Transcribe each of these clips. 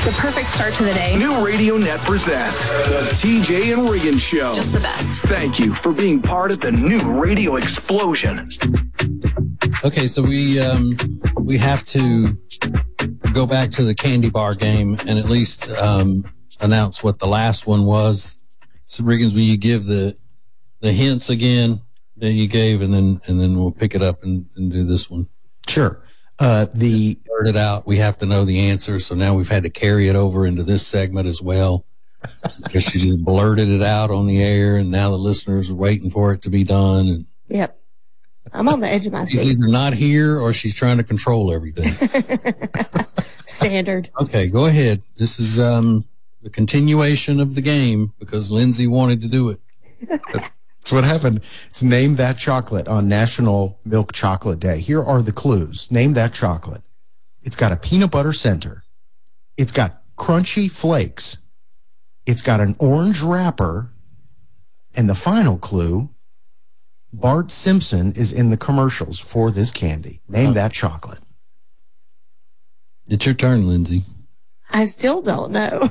the perfect start to the day. New Radio Net presents the TJ and Regan Show. Just the best. Thank you for being part of the new radio explosion. Okay, so we have to go back to the candy bar game and at least announce what the last one was. So, Riggins, will you give the hints again that you gave, and then we'll pick it up and do this one. Sure. Blurt it out. We have to know the answer, so now we've had to carry it over into this segment as well. Because she just blurted it out on the air, and now the listeners are waiting for it to be done. And yep. I'm on the edge of my seat. She's either not here or she's trying to control everything. Standard. Okay, go ahead. This is the continuation of the game because Lindsay wanted to do it. That's what happened. It's Name That Chocolate on National Milk Chocolate Day. Here are the clues. Name that chocolate. It's got a peanut butter center. It's got crunchy flakes. It's got an orange wrapper. And the final clue, Bart Simpson is in the commercials for this candy. Name that chocolate. It's your turn, Lindsay. I still don't know.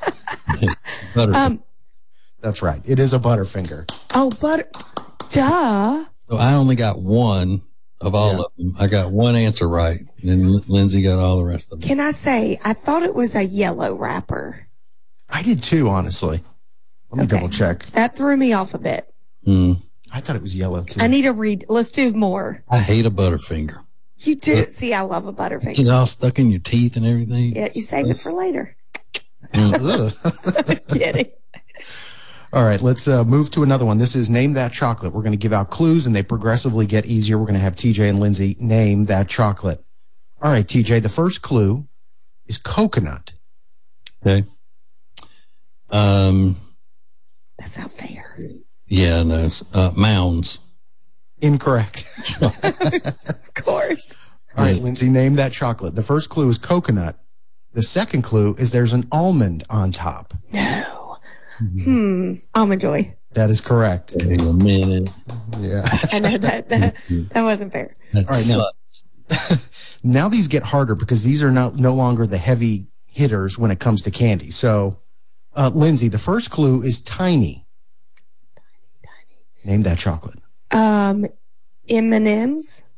That's right. It is a Butterfinger. Oh, duh. So I only got one of all of them. I got one answer right, and Lindsay got all the rest of them. Can I say, I thought it was a yellow wrapper. I did too, honestly. Let me double check. That threw me off a bit. I thought it was yellow too. I need to read. Let's do more. I hate a Butterfinger. You do? See, I love a Butterfinger. It's all stuck in your teeth and everything. Yeah, you save it for later. Kidding. All right, let's move to another one. This is Name That Chocolate. We're going to give out clues, and they progressively get easier. We're going to have TJ and Lindsay name that chocolate. All right, TJ, the first clue is coconut. Okay. That's not fair. Yeah, no. Mounds. Incorrect. Of course. All right, Lindsay, name that chocolate. The first clue is coconut. The second clue is there's an almond on top. No. Almond Joy. That is correct. Wait a minute. Yeah. I know that wasn't fair. All right, now these get harder because these are no longer the heavy hitters when it comes to candy. So, Lindsay, the first clue is tiny. Tiny. Name that chocolate. M&M's.